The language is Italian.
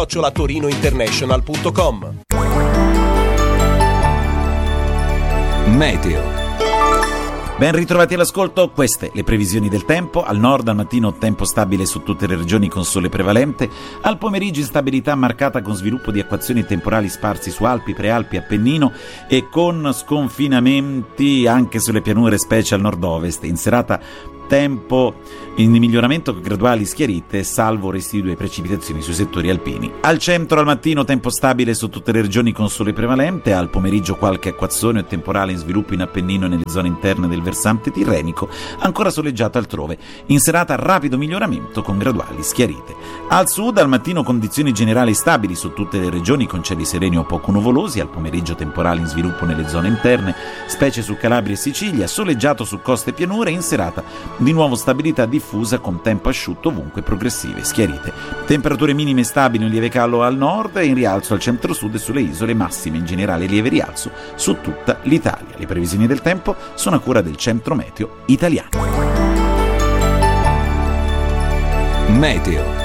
@torinointernational.com. Meteo. Ben ritrovati all'ascolto, queste le previsioni del tempo. Al nord al mattino tempo stabile su tutte le regioni con sole prevalente, al pomeriggio instabilità marcata con sviluppo di acquazzoni temporali sparsi su Alpi, Prealpi, Appennino e con sconfinamenti anche sulle pianure, specie al nord-ovest. In serata tempo in miglioramento con graduali schiarite, salvo residue precipitazioni sui settori alpini. Al centro al mattino tempo stabile su tutte le regioni con sole prevalente, al pomeriggio qualche acquazzone o temporale in sviluppo in Appennino e nelle zone interne del versante tirrenico, ancora soleggiato altrove. In serata rapido miglioramento con graduali schiarite. Al sud al mattino condizioni generali stabili su tutte le regioni con cieli sereni o poco nuvolosi, al pomeriggio temporale in sviluppo nelle zone interne, specie su Calabria e Sicilia, soleggiato su coste e pianure. In serata di nuovo stabilità diffusa con tempo asciutto ovunque, progressive schiarite. Temperature minime stabili, un lieve calo al nord e in rialzo al centro-sud e sulle isole, massime in generale lieve rialzo su tutta l'Italia. Le previsioni del tempo sono a cura del Centro Meteo Italiano. Meteo.